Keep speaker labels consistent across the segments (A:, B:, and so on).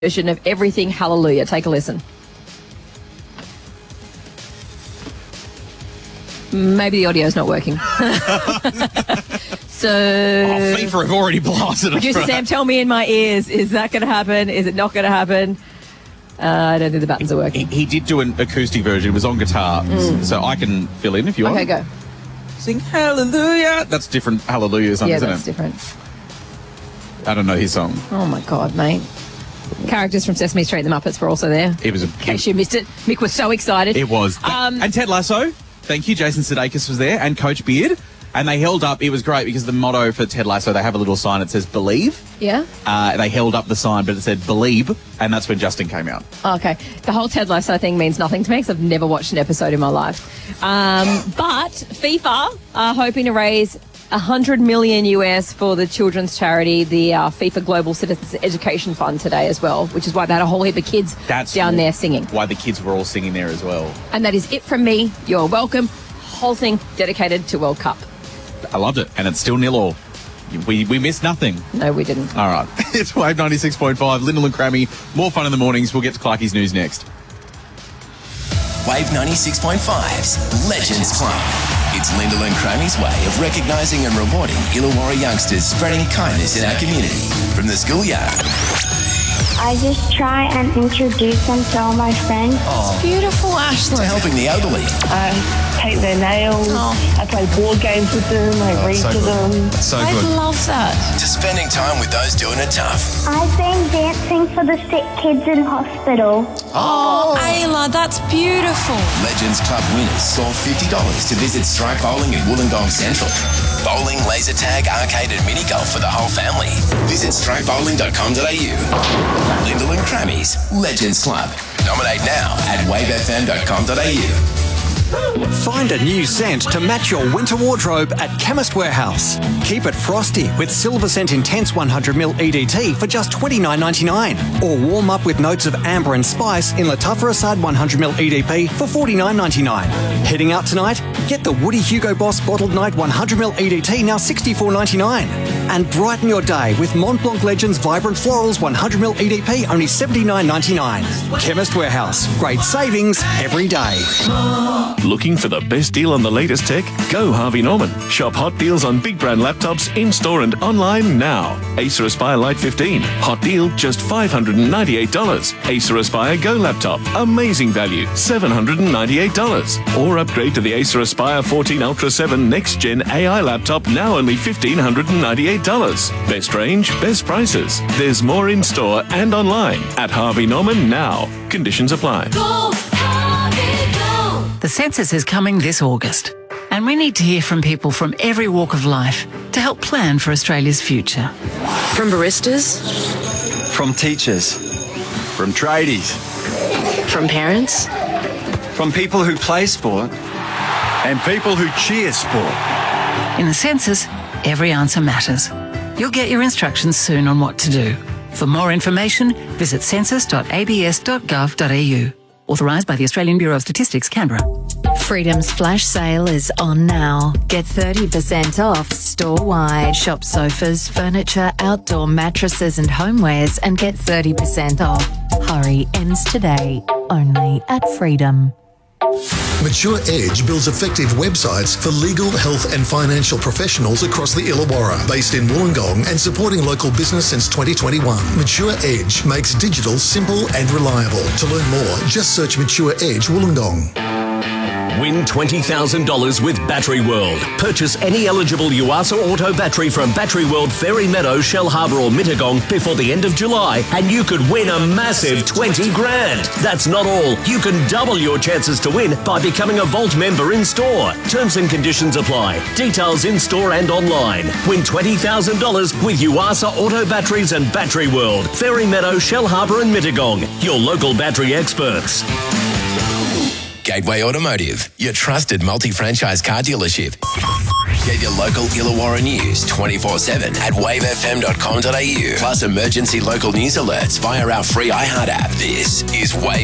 A: version of Everything Hallelujah. Take a listen. Maybe the audio's not working. So,
B: FIFA have already blasted us.
A: Producer Sam, tell me in my ears, is that going to happen? Is it not going to happen? I don't think the buttons are working.
B: He did do an acoustic version. It was on guitar, so I can fill in if you want.
A: Okay, go.
B: Sing Hallelujah. That's different Hallelujah song, isn't it?
A: Yeah, that's different.
B: I don't know his song.
A: Oh, my God, mate. Characters from Sesame Street and the Muppets were also there.
B: It was
A: in case you missed it. Mick was so excited.
B: It was. And Ted Lasso. Thank you. Jason Sudeikis was there, and Coach Beard. And they held up, it was great because the motto for Ted Lasso, they have a little sign that says believe.
A: Yeah.
B: They held up the sign, but it said believe, and that's when Justin came out.
A: Okay. The whole Ted Lasso thing means nothing to me because I've never watched an episode in my life. But FIFA are hoping to raise $100 million US for the children's charity, the FIFA Global Citizens Education Fund today as well, which is why they had a whole heap of kids down there singing.
B: Why the kids were all singing there as well.
A: And that is it from me. You're welcome. Whole thing dedicated to World Cup.
B: I loved it. And it's still 0-0. We missed nothing.
A: No, we didn't.
B: All right. It's Wave 96.5. Lyndall and Crammy. More fun in the mornings. We'll get to Clarkie's news next.
C: Wave 96.5's Legends Club. It's Lyndall and Crammy's way of recognising and rewarding Illawarra youngsters spreading kindness in our community. From the schoolyard.
D: I just try and introduce them to all my friends.
C: Oh,
E: beautiful, Ashley.
C: To helping the elderly.
F: I paint their nails.
E: Oh.
F: I play board games with them. I read to them.
C: That's so
E: I
C: good.
E: love that.
C: To spending time with those doing it tough.
D: I've been dancing for the sick kids in hospital.
E: Oh, Ayla, that's beautiful.
C: Legends Club winners score $50 to visit Strike Bowling in Wollongong Central. Bowling, laser tag, arcade and mini golf for the whole family. Visit strikebowling.com.au. Lyndall and Crammy's Legends Club. Nominate now at wavefm.com.au.
G: Find a new scent to match your winter wardrobe at Chemist Warehouse. Keep it frosty with Silver Scent Intense 100ml EDT for just $29.99. Or warm up with notes of amber and spice in Latafra Assad 100ml EDP for $49.99. Heading out tonight? Get the Woody Hugo Boss Bottled Night 100ml EDT now $64.99. And brighten your day with Mont Blanc Legends Vibrant Florals 100ml EDP only $79.99. Chemist Warehouse. Great savings every day.
H: Looking for the best deal on the latest tech? Go Harvey Norman. Shop hot deals on big brand laptops in-store and online now. Acer Aspire Lite 15. Hot deal, just $598. Acer Aspire Go laptop. Amazing value, $798. Or upgrade to the Acer Aspire 14 Ultra 7 Next Gen AI laptop, now only $1,598. Best range, best prices. There's more in-store and online at Harvey Norman now. Conditions apply.
E: Go, Harvey, go.
I: The census is coming this August, and we need to hear from people from every walk of life to help plan for Australia's future.
J: From baristas,
G: From teachers. From tradies.
J: from parents,
G: From people who play sport. And people who cheer sport.
I: In the census, every answer matters. You'll get your instructions soon on what to do. For more information, visit census.abs.gov.au. Authorised by the Australian Bureau of Statistics, Canberra.
K: Freedom's flash sale is on now. Get 30% off store-wide. Shop sofas, furniture, outdoor mattresses and homewares and get 30% off. Hurry, ends today. Only at Freedom.
L: Mature Edge builds effective websites for legal, health and financial professionals across the Illawarra, based in Wollongong and supporting local business since 2021. Mature Edge makes digital simple and reliable. To learn more, just search Mature Edge Wollongong.
M: Win $20,000 with Battery World. Purchase any eligible Yuasa Auto battery from Battery World, Fairy Meadow, Shell Harbour or Mittagong before the end of July and you could win a massive 20 grand. That's not all. You can double your chances to win by becoming a Vault member in store. Terms and conditions apply. Details in store and online. Win $20,000 with Yuasa Auto batteries and Battery World, Fairy Meadow, Shell Harbour and Mittagong. Your local battery experts.
C: Gateway Automotive, your trusted multi-franchise car dealership. Get your local Illawarra news 24/7 at wavefm.com.au. Plus emergency local news alerts via our free iHeart app. This is Wave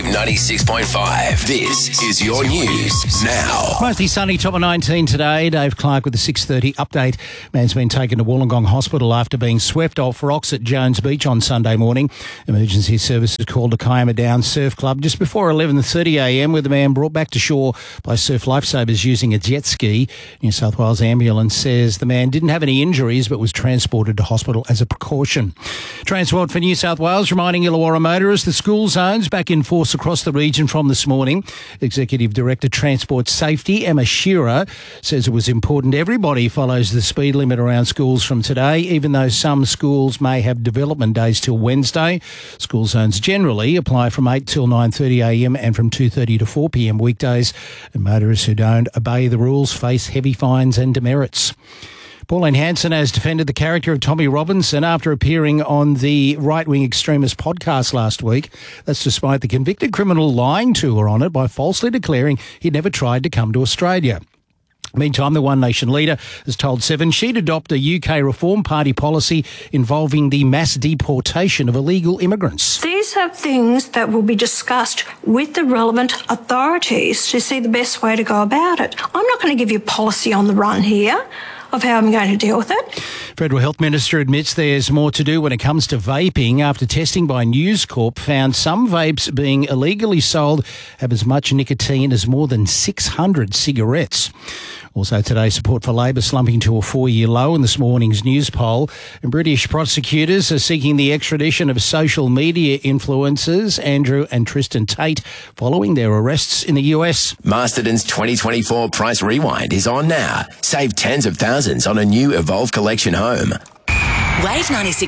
C: 96.5. This is your news now.
N: Mostly sunny, top of 19 today. Dave Clark with the 6:30 update. Man's been taken to Wollongong Hospital after being swept off rocks at Jones Beach on Sunday morning. Emergency services called the Kiama Downs Surf Club just before 11:30am with the man brought back to shore by surf lifesavers using a jet ski. New South Wales Ambulance says the man didn't have any injuries but was transported to hospital as a precaution. Transport for New South Wales reminding Illawarra motorists the school zones back in force across the region from this morning. Executive Director Transport Safety Emma Shearer says it was important everybody follows the speed limit around schools from today, even though some schools may have development days till Wednesday. School zones generally apply from 8 till 9:30am and from 2:30 to 4pm weekdays, and motorists who don't obey the rules face heavy fines and demerits. Pauline Hanson has defended the character of Tommy Robinson after appearing on the right-wing extremist podcast last week. That's despite the convicted criminal lying to her on it by falsely declaring he'd never tried to come to Australia. Meantime, the One Nation leader has told Seven she'd adopt a UK Reform Party policy involving the mass deportation of illegal immigrants.
O: These are things that will be discussed with the relevant authorities to see the best way to go about it. I'm not going to give you policy on the run here of how I'm going to deal with it.
N: Federal Health Minister admits there's more to do when it comes to vaping after testing by News Corp found some vapes being illegally sold have as much nicotine as more than 600 cigarettes. Also today, support for Labor slumping to a 4-year low in this morning's news poll. And British prosecutors are seeking the extradition of social media influencers Andrew and Tristan Tate following their arrests in the US.
C: Masterton's 2024 Price Rewind is on now. Save tens of thousands on a new Evolve Collection home.
P: Wave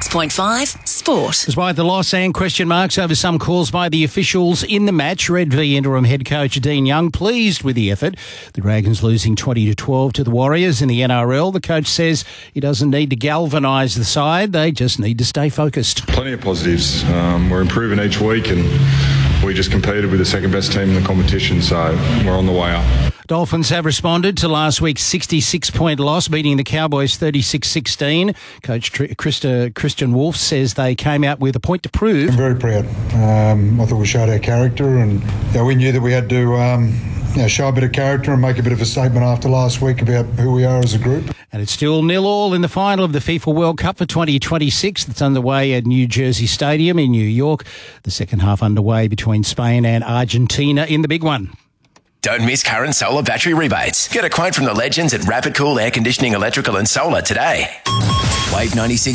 P: 96.5 Sport.
N: Despite the loss and question marks over some calls by the officials in the match, Red V interim head coach Dean Young pleased with the effort. The Dragons losing 20-12 to the Warriors in the NRL. The coach says he doesn't need to galvanise the side. They just need to stay focused.
Q: Plenty of positives. We're improving each week and we just competed with the second best team in the competition, so we're on the way up.
N: Dolphins have responded to last week's 66-point loss, beating the Cowboys 36-16. Coach Christian Wolf says they came out with a point to prove.
R: I'm very proud. I thought we showed our character, and we knew that we had to show a bit of character and make a bit of a statement after last week about who we are as a group.
N: And it's still 0-0 in the final of the FIFA World Cup for 2026. That's underway at New Jersey Stadium in New York. The second half underway between Spain and Argentina in the big one.
C: Don't miss current solar battery rebates. Get a quote from the legends at Rapid Cool Air Conditioning, Electrical and Solar today. Wave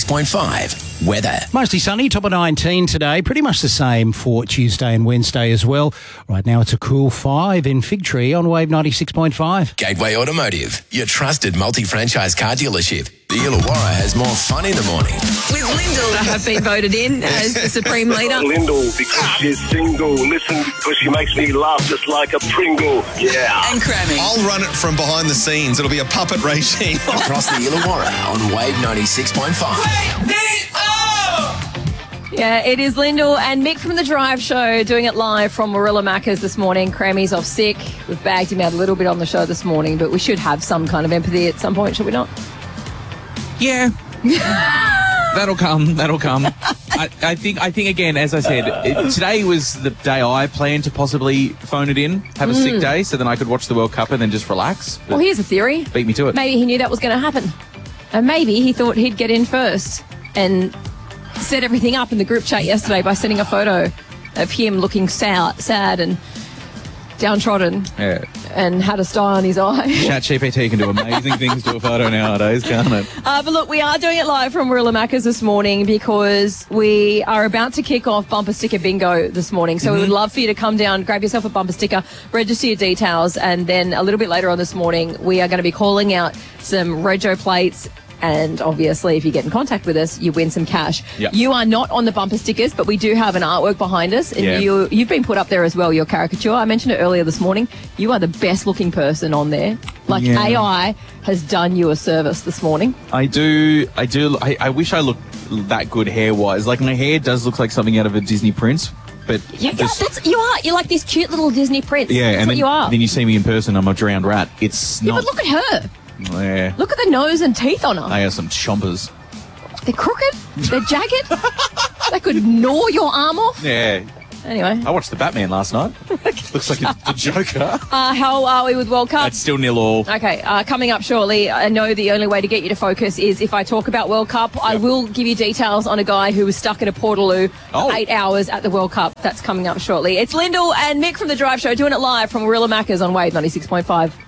C: 96.5 weather.
N: Mostly sunny, top of 19 today. Pretty much the same for Tuesday and Wednesday as well. Right now it's a cool 5 in Fig Tree on Wave 96.5.
C: Gateway Automotive, your trusted multi-franchise car dealership. The Illawarra has more fun in the morning.
E: With Lyndall to have been voted in as the Supreme Leader.
S: Lyndall, because she's single. Listen, because she makes me laugh just like a Pringle. Yeah.
E: And Crammy.
T: I'll run it from behind the scenes. It'll be a puppet regime.
C: Across the Illawarra on Wave 96.5.
A: Yeah, it is Lyndall and Mick from The Drive Show doing it live from Warilla Macca's this morning. Crammy's off sick. We've bagged him out a little bit on the show this morning, but we should have some kind of empathy at some point, should we not?
B: Yeah. That'll come. I think again, as I said, today was the day I planned to possibly phone it in, have a sick day, so then I could watch the World Cup and then just relax.
A: Well, here's a theory.
B: Beat me to it.
A: Maybe he knew that was going to happen. And maybe he thought he'd get in first and set everything up in the group chat yesterday by sending a photo of him looking sad and downtrodden and had a sty on his eye.
B: ChatGPT can do amazing things to a photo nowadays, can't it?
A: But look, we are doing it live from Warilla Macca's this morning because we are about to kick off bumper sticker bingo this morning. So we would love for you to come down, grab yourself a bumper sticker, register your details, and then a little bit later on this morning, we are going to be calling out some Rego plates. And obviously, if you get in contact with us, you win some cash.
B: Yep.
A: You are not on the bumper stickers, but we do have an artwork behind us. And
B: Yeah.
A: you've been put up there as well, your caricature. I mentioned it earlier this morning. You are the best looking person on there. Like
B: Yeah.
A: AI has done you a service this morning.
B: I do. I wish I looked that good hair-wise. Like, my hair does look like something out of a Disney Prince. but
A: Yeah, you're like this cute little Disney prince.
B: yeah,
A: That's
B: and
A: what
B: then
A: you are.
B: then you see me in person, I'm a drowned rat. It's
A: Yeah,
B: not.
A: but look at her.
B: Yeah,
A: Look at the nose and teeth on her.
B: they are some chompers.
A: They're crooked. They're jagged. They could gnaw your arm off.
B: Yeah.
A: Anyway.
B: I watched the Batman last night. Looks like the Joker.
A: How are we with World Cup?
B: It's still 0-0.
A: Okay, coming up shortly, I know the only way to get you to focus is if I talk about World Cup. I will give you details on a guy who was stuck in a Portaloo for 8 hours at the World Cup. That's coming up shortly. It's Lyndall and Mick from The Drive Show doing it live from Warilla Macca's on Wave 96.5.